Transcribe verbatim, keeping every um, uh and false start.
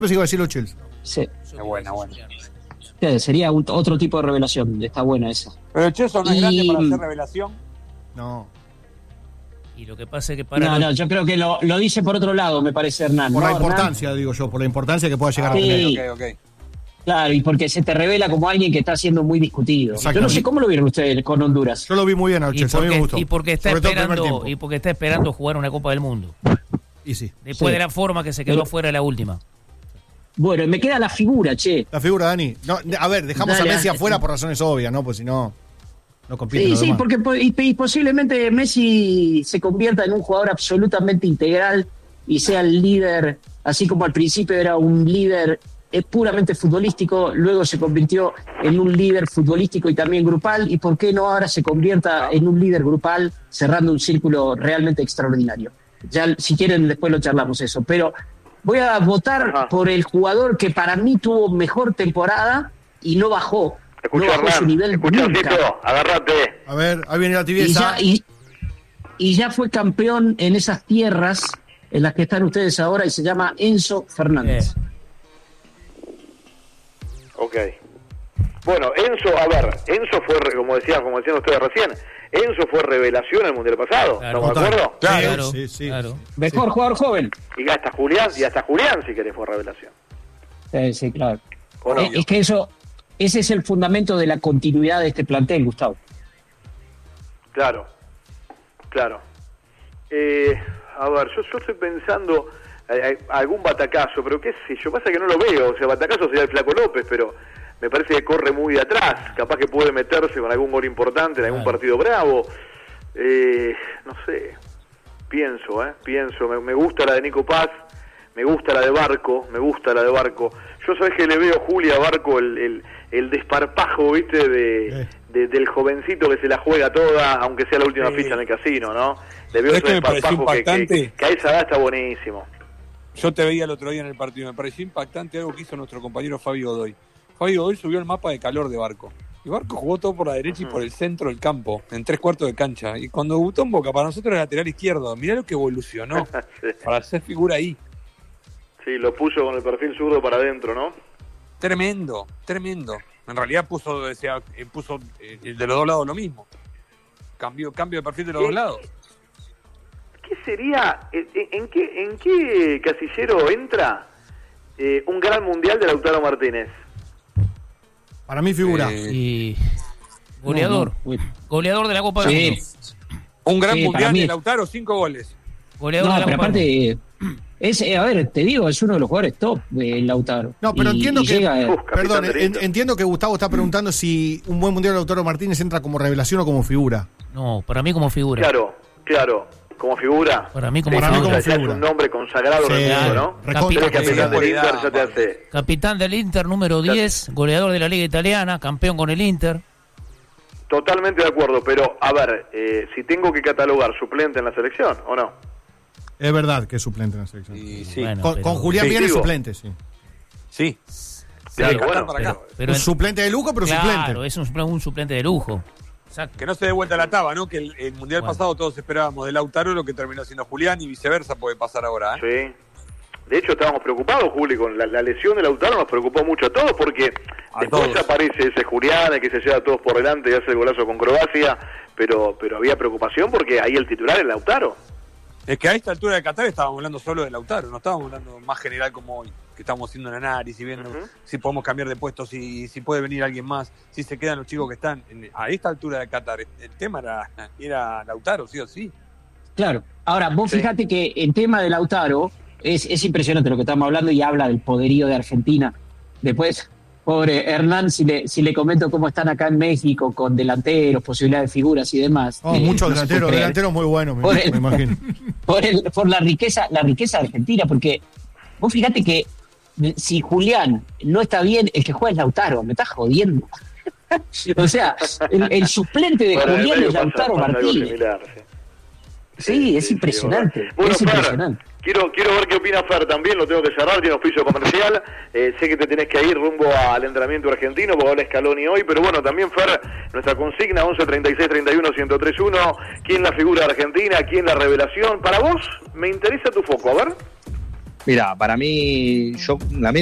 Pues iba a decirlo Chelsea. Sí. Es buena, buena. Sí, sería un, otro tipo de revelación. Está buena esa. Pero el Chelsea no es Y- grande para hacer revelación. No. Y lo que pasa es que para No, los- no, yo creo que lo, lo dice por otro lado, me parece, Hernán. Por ¿no, la Hernán? importancia, digo yo, por la importancia que pueda llegar Sí. a tener. Ok, ok, ok. Claro, y porque se te revela como alguien que está siendo muy discutido. Exacto. Yo no sé cómo lo vieron ustedes con Honduras. Yo lo vi muy bien al y Chelsea, a mí me porque, gustó. y porque está Sobre todo el primer esperando tiempo. y porque está esperando jugar una Copa del Mundo. Y sí. Después Sí. de la forma que se quedó Pero- fuera de la última. Bueno, y me queda la figura, che. La figura, Dani. No, a ver, dejamos Dale, a Messi dale. afuera por razones obvias, ¿no? Pues si no, no compite. Sí, los sí, demás. porque po- y, y posiblemente Messi se convierta en un jugador absolutamente integral y sea el líder, así como al principio era un líder eh, puramente futbolístico, luego se convirtió en un líder futbolístico y también grupal, y por qué no ahora se convierta en un líder grupal cerrando un círculo realmente extraordinario. Ya, si quieren, después lo charlamos eso, pero voy a votar Ajá. por el jugador que para mí tuvo mejor temporada y no bajó, Escucha, no bajó su Hernán, nivel escucha, nunca. Cito, agárrate. A ver, ahí viene la Y tibieza. ya, y, y ya fue campeón en esas tierras en las que están ustedes ahora y se llama Enzo Fernández. Eh. Ok. Bueno, Enzo, a ver, Enzo fue, re- como decía, como decían ustedes recién, Enzo fue revelación el Mundial pasado, Claro. ¿estamos de Total. acuerdo? Claro, Sí, sí, claro. sí. Mejor jugador joven. Y hasta Julián, y hasta Julián si querés fue revelación. Sí, sí, claro. ¿O no? Eh, es que eso, ese es el fundamento de la continuidad de este plantel, Gustavo. Claro, claro. Eh, a ver, yo, yo estoy pensando eh, eh, algún batacazo, pero qué sé yo, pasa que no lo veo, o sea, batacazo sería el Flaco López, pero me parece que corre muy de atrás, capaz que puede meterse con algún gol importante en algún Claro. partido bravo. Eh, no sé, pienso, eh, pienso, me, me gusta la de Nico Paz, me gusta la de Barco, me gusta la de Barco. Yo sabés que le veo a Julia Barco el, el, el desparpajo, viste, de, Eh. de- del jovencito que se la juega toda, aunque sea la última Sí. ficha en el casino, ¿no? Le veo ¿Sabés ese qué me pareció desparpajo que, que, impactante? que a esa edad está buenísimo. Yo te veía el otro día en el partido, me pareció impactante algo que hizo nuestro compañero Fabio Godoy. Fabio Godoy subió el mapa de calor de Barco. Y Barco jugó todo por la derecha y por el centro del campo, en tres cuartos de cancha. Y cuando debutó en Boca, para nosotros era lateral izquierdo. Mirá lo que evolucionó Sí. para hacer figura ahí. Sí, lo puso con el perfil zurdo para adentro, ¿no? Tremendo, tremendo. En realidad puso, decía, eh, puso eh, de los dos lados lo mismo. Cambio, cambio de perfil de los ¿Qué? dos lados. ¿Qué sería, en, en qué, en qué casillero entra eh, un gran mundial de Lautaro Martínez? Para mí figura. Eh, Y goleador. No, no, uy. Goleador de la Copa del Sí. Mundo. Un gran Sí, para mundial mí de es- Lautaro, cinco goles. Goleador No, de la pero Copa del Mundo. aparte, es, eh, a ver, te digo, es uno de los jugadores top de Lautaro. No, pero Y- entiendo y que. llega, eh, Uf, capitán Perdón, del en- Inter. entiendo que Gustavo está preguntando si un buen mundial de Lautaro Martínez entra como revelación o como figura. No, para mí como figura. Claro, claro, como figura. Para mí como Sí, Para mí ya- como ya es figura. un nombre consagrado en Sí, el mundo, claro. ¿no? Recontra Ser capitán figura. del Inter ya te Cualidad, hace... Capitán del Inter número diez, goleador de la Liga Italiana, campeón con el Inter. Totalmente de acuerdo, pero a ver, eh, si tengo que catalogar suplente en la selección, ¿o no? Es verdad que es suplente en la selección. Y sí, Bueno, Con, pero- con Julián Sí, Bien es digo. suplente, sí. sí. Claro, De Qatar bueno, para acá. Pero, pero un en- suplente de lujo, pero claro, suplente. es un, supl- un suplente de lujo. Exacto. Que no se dé vuelta la taba, ¿no? Que el, el mundial Bueno. pasado todos esperábamos de Lautaro lo que terminó siendo Julián y viceversa puede pasar ahora, ¿eh? Sí. De hecho, estábamos preocupados, Juli, con la, la lesión de Lautaro nos preocupó mucho a todos porque A después todos. aparece ese Julián, el que se lleva a todos por delante y hace el golazo con Croacia, pero pero había preocupación porque ahí el titular es Lautaro. Es que a esta altura de Qatar estábamos hablando solo de Lautaro, no estábamos hablando más general como hoy, que estamos haciendo un análisis, viendo Ujú. si podemos cambiar de puesto, si, si puede venir alguien más, si se quedan los chicos que están. En- a esta altura de Qatar, el tema era, era Lautaro, sí o sí. Claro. Ahora, vos Sí. fíjate que el tema de Lautaro es, es impresionante lo que estamos hablando y habla del poderío de Argentina. Después, pobre Hernán, si le, si le comento cómo están acá en México con delanteros, posibilidades de figuras y demás. Oh, eh, muchos no se puede delanteros, creer. delanteros muy buenos, me, Por el- me imagino. Por, el, por la riqueza, la riqueza argentina, porque vos fíjate que si Julián no está bien, el que juega es Lautaro, me estás jodiendo. O sea, el, el suplente de Bueno, en el Julián medio es pasa- Lautaro pasa algo Martínez. similar, sí. Sí, es sí, impresionante. verdad. Bueno, es Fer, impresionante. quiero, quiero ver qué opina Fer también, lo tengo que cerrar, tiene oficio comercial, eh, sé que te tenés que ir rumbo al entrenamiento argentino porque habla Scaloni hoy, pero bueno, también Fer, nuestra consigna once treinta y seis treinta y uno ciento tres uno, ¿quién la figura de Argentina? ¿Quién la revelación? Para vos, me interesa tu foco, a ver. Mira, para mí, yo la